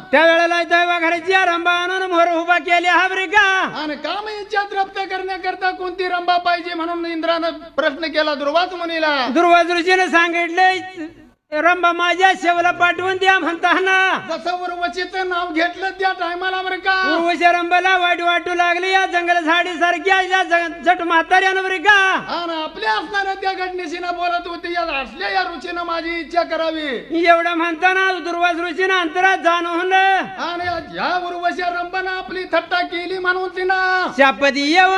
त्यावेळेला दैवाघराची रंबा आणून मोर उभा केली हाबरी का आणि काम इच्छात रप्त करण्याकरता कोणती रंबा पाहिजे म्हणून इंद्रानं प्रश्न केला दुर्वास मुनीला. दुर्वास ऋषीने सांगितले रंबा माझ्या शेवला पाठवून द्या म्हणताना जसं उर्वशीचं नाव घेतलं त्या टायमाला बरं का उर्वशी रंबाला वाईट वाटू लागली या जंगल झाडी सारख्या जट म्हाताऱ्यानं बरं का आणि आपल्या असणाऱ्या त्या घटनेशीनं बोलत होती या असल्या या रुचीनं माझी इच्छा करावी एवढं म्हणताना दुर्वास ऋषीनं अंतरात जाणून आणि या उर्वशी रंबानं आपली थट्टा केली म्हणून तिनं शापदी येऊ